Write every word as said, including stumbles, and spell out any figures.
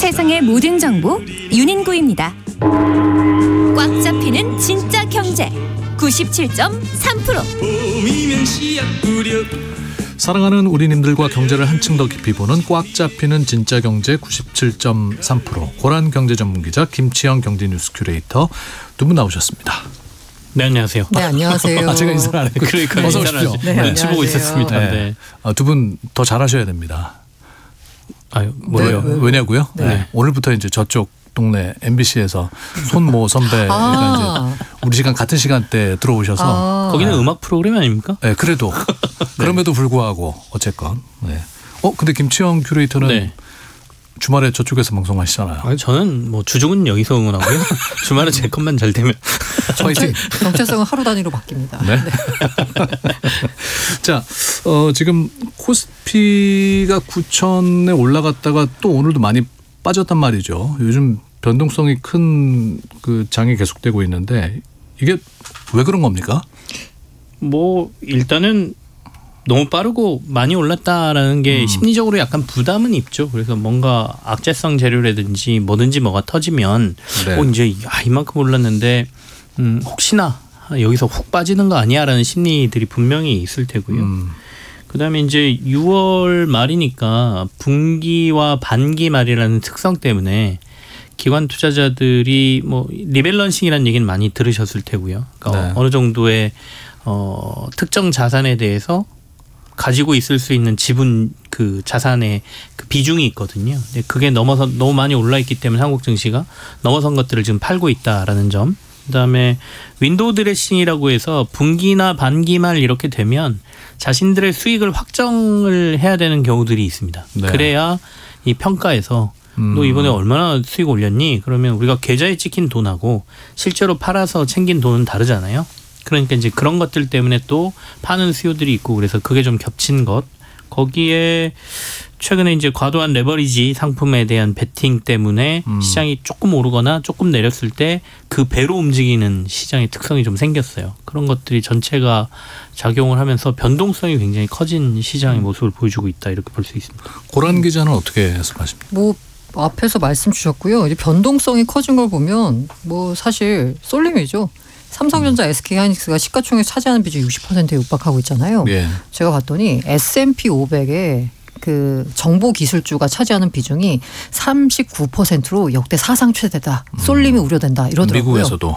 세상의 모든 정보 윤인구입니다. 꽉 잡히는 진짜 경제 구십칠 점 삼 퍼센트. 사랑하는 우리님들과 경제를 한층 더 깊이 보는 꽉 잡히는 진짜 경제 구십칠 점 삼 퍼센트. 고란 경제 전문 기자 김치영 경제뉴스 큐레이터 두 분 나오셨습니다. 네, 안녕하세요. 네, 안녕하세요. 아, 제가 인사를 안 했고. 그러니까 어서 인사를 오십시오. 네, 눈치 보고 있었습니다. 네. 네. 아, 두 분 더 잘하셔야 됩니다. 아유, 뭐예요? 네, 왜냐고요? 네. 네. 오늘부터 이제 저쪽 동네 엠비씨에서 손모 선배가 아. 이제 우리 시간 같은 시간대 들어오셔서 아. 거기는 음악 프로그램 아닙니까? 네, 그래도 그럼에도 불구하고 어쨌건. 네. 어, 근데 김치영 큐레이터는 네. 주말에 저쪽에서 방송하시잖아요. 아니, 저는 뭐 주중은 여기서 응원하고요. 주말은 제 것만 잘 되면. 화이팅. 정체성은 하루 단위로 바뀝니다. 네. 네. 자, 어, 지금 코스피가 구천에 올라갔다가 또 오늘도 많이 빠졌단 말이죠. 요즘 변동성이 큰 그 장이 계속되고 있는데 이게 왜 그런 겁니까? 뭐 일단은 너무 빠르고 많이 올랐다라는 게 음. 심리적으로 약간 부담은 있죠. 그래서 뭔가 악재성 재료라든지 뭐든지 뭐가 터지면 네. 어, 이제 아, 이만큼 올랐는데 음, 혹시나 여기서 훅 빠지는 거 아니야라는 심리들이 분명히 있을 테고요. 음. 그다음에 이제 유월 말이니까 분기와 반기 말이라는 특성 때문에 기관 투자자들이 뭐 리밸런싱이라는 얘기는 많이 들으셨을 테고요. 그러니까 네. 어느 정도의 어, 특정 자산에 대해서 가지고 있을 수 있는 지분 그 자산의 그 비중이 있거든요. 근데 그게 넘어서 너무 많이 올라 있기 때문에 한국 증시가 넘어선 것들을 지금 팔고 있다라는 점. 그다음에 윈도우 드레싱이라고 해서 분기나 반기 말 이렇게 되면 자신들의 수익을 확정을 해야 되는 경우들이 있습니다. 네. 그래야 이 평가에서 음. 너 이번에 얼마나 수익 올렸니? 그러면 우리가 계좌에 찍힌 돈하고 실제로 팔아서 챙긴 돈은 다르잖아요. 그러니까 이제 그런 것들 때문에 또 파는 수요들이 있고 그래서 그게 좀 겹친 것. 거기에 최근에 이제 과도한 레버리지 상품에 대한 베팅 때문에 음. 시장이 조금 오르거나 조금 내렸을 때 그 배로 움직이는 시장의 특성이 좀 생겼어요. 그런 것들이 전체가 작용을 하면서 변동성이 굉장히 커진 시장의 모습을 보여주고 있다 이렇게 볼 수 있습니다. 고란 기자는 어떻게 해석하십니까? 뭐 앞에서 말씀 주셨고요. 이제 변동성이 커진 걸 보면 뭐 사실 쏠림이죠. 삼성전자, 음. 에스케이하이닉스가 시가총액 차지하는 비중이 육십 퍼센트에 육박하고 있잖아요. 예. 제가 봤더니 에스 앤 피 오백에 그 정보 기술주가 차지하는 비중이 삼십구 퍼센트로 역대 사상 최대다. 쏠림이 음. 우려된다 이러더라고요. 미국에서도.